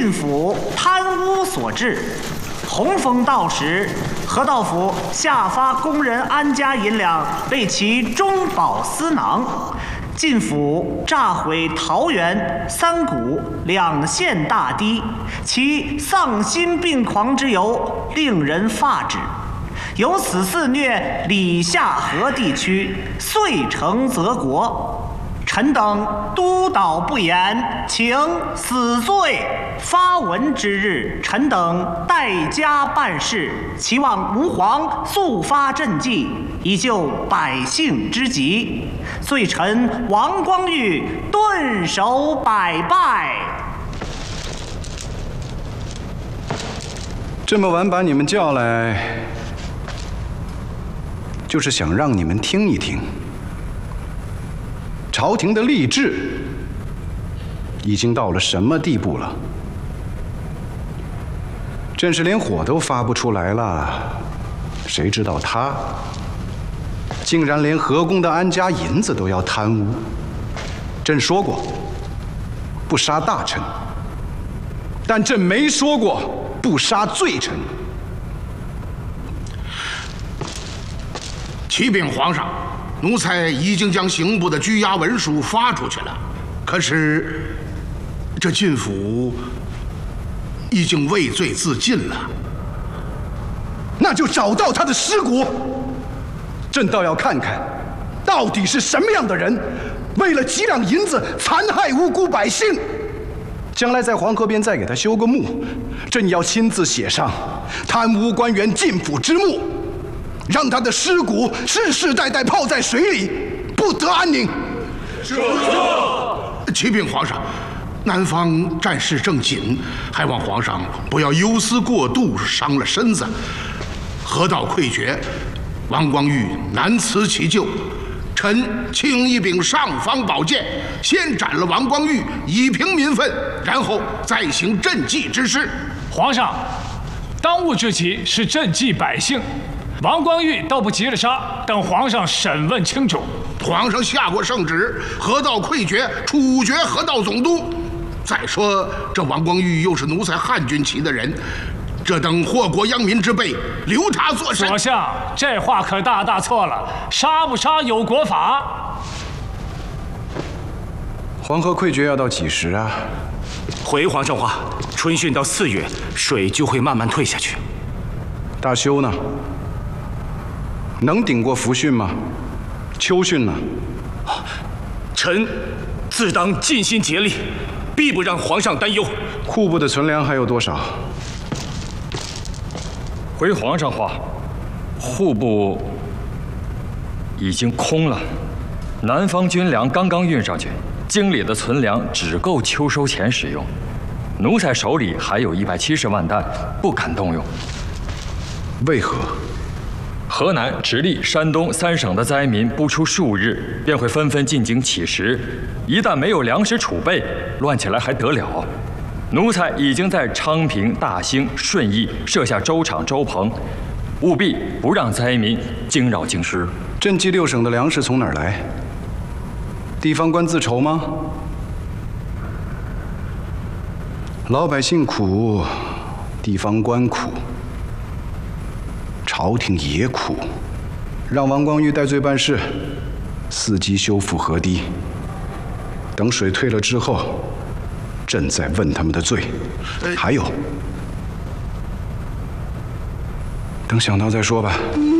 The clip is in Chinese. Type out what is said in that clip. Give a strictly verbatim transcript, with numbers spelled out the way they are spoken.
晋府贪污所致。洪峰到时，河道府下发工人安家银两为其中饱私囊。晋府炸毁桃园、三谷两县大堤，其丧心病狂之由令人发指。由此肆虐里下河地区，遂成则国。臣等督导不严，请死罪。发文之日，臣等待家办事，期望吾皇速发赈济，以救百姓之急。罪臣王光裕顿首百拜。 这么晚把你们叫来，就是想让你们听一听。朝廷的吏治已经到了什么地步了？朕是连火都发不出来了，谁知道他竟然连河宫的安家银子都要贪污？朕说过不杀大臣，但朕没说过不杀罪臣。 启禀皇上，奴才已经将刑部的拘押文书发出去了，可是这晋府已经畏罪自尽了。 那就找到他的尸骨，朕倒要看看，到底是什么样的人，为了几两银子残害无辜百姓。将来在黄河边再给他修个墓，朕要亲自写上“贪污官员进府之墓”，让他的尸骨世世代代泡在水里，不得安宁。 是。启禀皇上，南方战事正紧，还望皇上不要忧思过度，伤了身子。河道溃决，王光裕难辞其咎。臣请一柄尚方宝剑，先斩了王光裕，以平民愤，然后再行赈济之事。 皇上，当务之急是赈济百姓。王光裕倒不急着杀，等皇上审问清楚。 皇上下过圣旨，河道溃决，处决河道总督。再说这王光裕又是奴才汉军旗的人，这等祸国殃民之辈，留他作甚？ 所相，这话可大大错了。杀不杀有国法。 黄河溃决要到几时啊？ 回皇上话，春汛到四月，水就会慢慢退下去。 大修呢？能顶过伏汛吗？秋汛呢？ 臣自当尽心竭力，必不让皇上担忧。 库部的存粮还有多少？ 回皇上话，户部已经空了，南方军粮刚刚运上去，京里的存粮只够秋收前使用。奴才手里还有一百七十万担，不敢动用。 为何？ 河南、直隶、山东三省的灾民不出数日，便会纷纷进京乞食。一旦没有粮食储备，乱起来还得了？奴才已经在昌平、大兴、顺义设下粥厂、粥棚，务必不让灾民惊扰京师。 赈济六省的粮食从哪儿来？地方官自筹吗？老百姓苦，地方官苦。朝廷也苦，让王光裕带罪办事，伺机修复河堤。等水退了之后，朕再问他们的罪。还有，等想到再说吧。